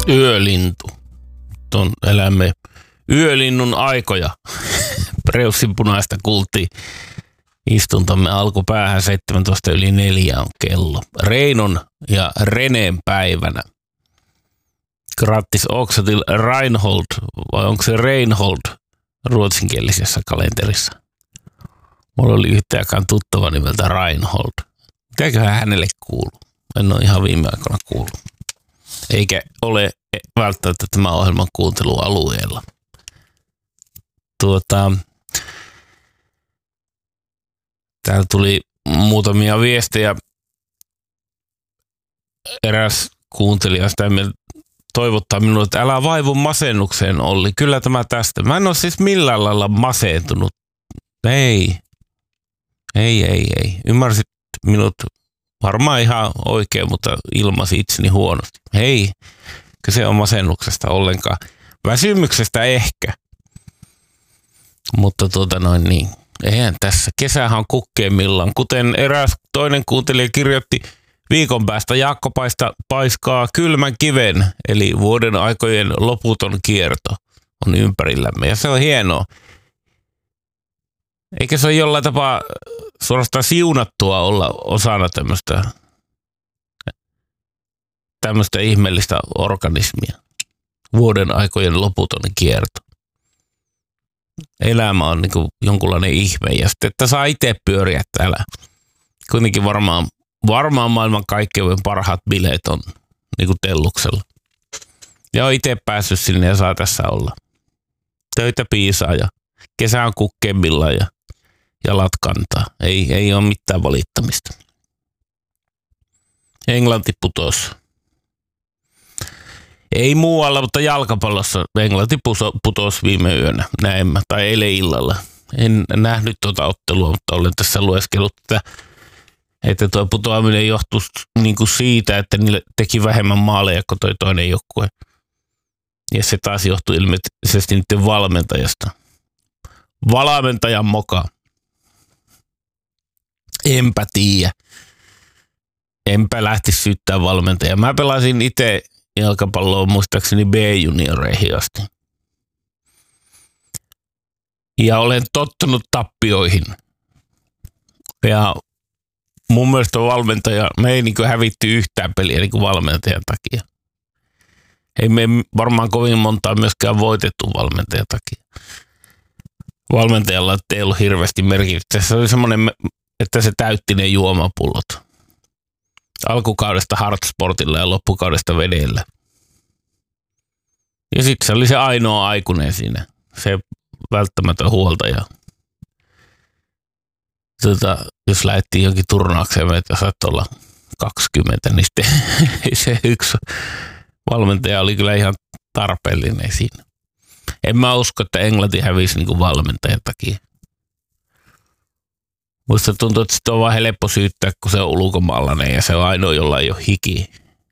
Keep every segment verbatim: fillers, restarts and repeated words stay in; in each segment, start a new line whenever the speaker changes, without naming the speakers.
Yölintu. Tuon elämme yölinnun aikoja. Preussin punaista kulttiin. Istuntamme alkupäähän seitsemäntoista yli neljä on kello. Reinon ja Reneen päivänä. Grattis också till Reinhold, vai onko se Reinhold ruotsinkielisessä kalenterissa? Mulla oli yhtäkään tuttava nimeltä Reinhold. Mitäköhän hänelle kuuluu? En ole ihan viime aikoina kuullut. Eikä ole välttämättä tämä ohjelman kuuntelualueella. Tuota, täällä tuli muutamia viestejä. Eräs kuuntelija sitä mieltä toivottaa minulle, että älä vaivu masennukseen, Olli. Kyllä tämä tästä. Mä en ole siis millään lailla masentunut. Ei. Ei, ei, ei. Ymmärsit minut varmaan ihan oikein, mutta ilmasi itseni huonosti. Ei. Kyse on masennuksesta ollenkaan. Väsymyksestä ehkä. Mutta tuota noin niin. Eihän tässä. Kesähän on kukkeimmillaan. Kuten eräs toinen kuuntelija kirjoitti, viikon päästä Jaakko paista, paiskaa kylmän kiven, eli vuoden aikojen loputon kierto on ympärillämme. Ja se on hienoa. Eikä se ole jollain tapaa suorastaan siunattua olla osana tämmöistä, tämmöistä ihmeellistä organismia. Vuoden aikojen loputon kierto. Elämä on niin kuin jonkunlainen ihme ja sitten, että saa itse pyöriä täällä. Kuitenkin varmaan, varmaan maailman kaikkein parhaat bileet on niin kuin Telluksella. Ja on itse päässyt sinne ja saa tässä olla. Töitä piisaa ja kesä on kukkeimmilla ja jalat kantaa. Ei, ei ole mitään valittamista. Englanti putosi. Ei muualla, mutta jalkapallossa Englanti putosi viime yönä, näemmä, tai eilen illalla. En nähnyt tuota ottelua, mutta olen tässä lueskellut, että, että tuo putoaminen johtuu niin kuin siitä, että niille teki vähemmän maaleja kuin toi toinen joukkue. Ja se taas johtuu ilmeisesti niiden valmentajasta. Valmentajan moka. Enpä tiedä. Enpä lähti syyttää valmentajaa. Mä pelasin itse jalkapalloa muistaakseni B-junioreihin asti. Ja olen tottunut tappioihin. Ja mun mielestä valmentaja, me ei niin kuin hävitty yhtään peliä niin kuin valmentajan takia. Ei me varmaan kovin montaa myöskään voitettu valmentajan takia. Valmentajalla ei ollut hirveästi merkitystä. Se oli semmoinen, että se täytti ne juomapullot. Alkukaudesta hardsportilla ja loppukaudesta vedellä. Ja sitten se oli se ainoa aikuinen siinä. Se välttämätön huoltaja. Tota, jos lähdettiin jonkin turnaukseen, että saat olla kaksikymmentä, niin sitten se yksi valmentaja oli kyllä ihan tarpeellinen siinä. En mä usko, että Englanti hävisi niin kuin valmentajan takia. Musta tuntuu, että sitä on vaan helppo syyttää, kun se on ulkomaalainen ja se on ainoa, jolla ei ole hiki.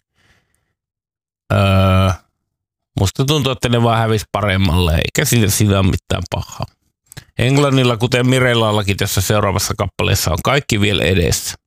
Öö, musta tuntuu, että ne vaan hävisi paremmalle, eikä siinä, siinä ole mitään pahaa. Englannilla, kuten Mirellallakin tässä seuraavassa kappaleessa, on kaikki vielä edessä.